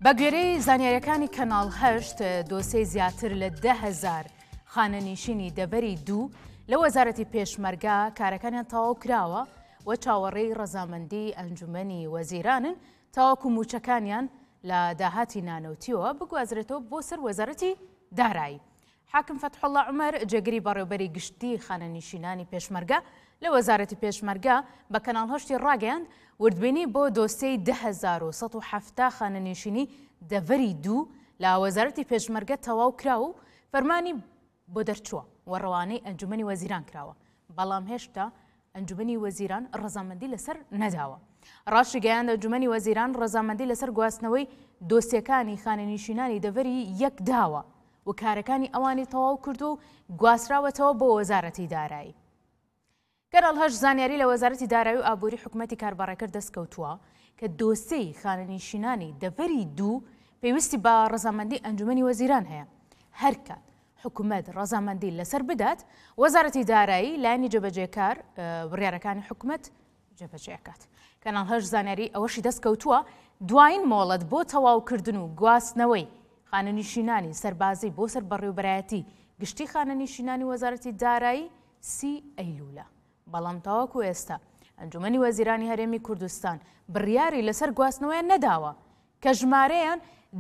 بە گوێرەی زانیاریەکانی کەناڵ هەشت دۆسەی زیاتر لە 10,000 خانەنشینی دەڤەری دوو لە وەزارەتی پێشمەرگە کارەکانیان تەواو کراوە و چاوەڕێی ڕەزامەندی ئەنجومەنی وەزیرانن تاوەکو موچەکانیان لە داهاتی نانەوتیەوە بگوازرێتەوە بۆ سەر وەزارەتی دارایی. حاکم فتحوڵڵا عومەر جێگری بەڕێوەبەری گشتی خانەنشینانی پێشمەرگە لە وەزارەتی پێشمەرگە بە کەناڵ هەشتی ڕاگەیاند وردبینی بۆ دۆسەی 10,170 خانەنشینی دەڤەری دوو لە وەزارەتی پێشمەرگە تەواو کراوە و فەرمانی بۆ دەرچووە و ڕەوانەی ئەنجومەنی وەزیران کراوە، بەڵام هێشتا ئەنجومەنی وەزیران ڕەزامەندی لەسەر نەداوە. ڕاشی گەیاند ئەنجومەنی وەزیران ڕەزامەندی لەسەر گواستنەوەی دۆسیەکانی خانەنشینانی دەڤەری یەک داوە و کارەکانی ئەوانی تەواو کردو و گواستراوەتەوە بۆ وەزارەتی دارایی. کەناڵ هەشت زانیاری لە وەزارەتی دارایی و ئابووری حکوومەتی کاربڕێکرد دەستکەوتووە کە دۆسەی خانەنشینانی دەڤەری دوو پێویستی بە ڕەزامەندی ئەنجومەنی وەزیران هەیە. هەر کات حکوومەت ڕەزامەندی لەسەر بدات، وەزارەتی دارایی لایەنی جێبەجێکار بڕیارەکانی حکوومەت جێبەجێکات. کەناڵ هەشت زانیاری ئەوەشی دەستکەوتووە دوایین مۆڵەت بۆ تەواوکردن و گواستنەوەی خانەنشینانی سەربازی بۆ سەر بەڕێوەبەرایەتی گشتی خانەنشینانی وەزارەتی دارایی 30 ئەیلوولە. بەڵام تاوەکو ئێستا ئەنجومەنی وەزیرانی هەرێمی کوردستان بڕیاری لەسەر گواستنەوەیان نەداوە کە ژمارەیان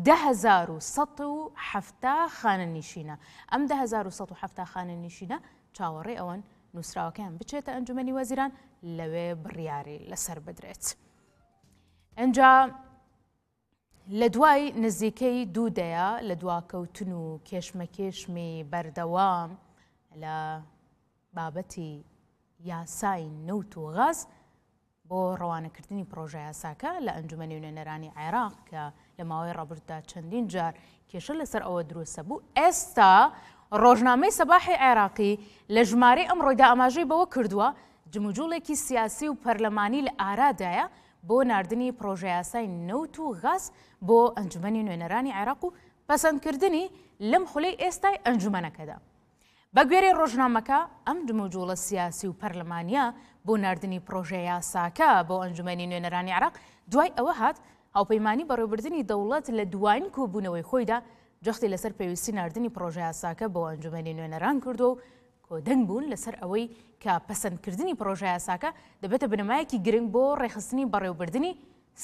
10,170 خانەنشینە. ئەم 10,170 خانەنشینە چاوەڕێ ئەوەن نووسراوەکەیان بچێتە ئەنجومەنی وەزیران لەوێ بڕیاری لەسەر بدرێت. ئەنجا لە دوای نزیکەی دوودەیە لە دواکەوتن و کێشمەکێشمی بەردەوام لە بابەتی یاسای نەوت و غاز بۆ ڕەوانەکردنی پرۆژە یاساکە لە ئەنجومەنی نوێنەرانی عێراق کە لە ماوەی ڕابردوودا چەندین جار کێشە لەسەر ئەوە دروستە بوو. ئێستا ڕۆژنامەی سەباحی عێراقی لە ژمارەی ئەمڕۆیدا ئاماژەی بەوە کردووە جموجوڵێکی سیاسی و پەرلەمانی لە ئارادایە بۆ ناردنی پرۆژە یاسای نەوت و غاز بۆ ئەنجومەنی نوێنەرانی عێراق و پەسەندکردنی لەم خولەی ئێستای ئەنجومەنەکەدا. بە گوێرەی ڕۆژنامەکە ئەم جموجوڵە سیاسی و پەرلەمانیە بۆ ناردنی پرۆژە یاساکە بۆ ئەنجومەنی نوێنەرانی عێراق دوای ئەوە هات هاوپەیمانی بەڕێوەبردننی دەوڵەت لە دوایین کۆبوونەوەی خۆیدا جەختی لەسەر پێویستی ناردنی پرۆژە یاساکە بۆ ئەنجومەنی نوێنەران کردو و کۆدەنگ بوون لەسەر ئەوەی کە پەسەندکردنی پرۆژە یاساکە دەبێتە بنەمایەکی گرنگ بۆ ڕێخستنی بەڕێوەبردننی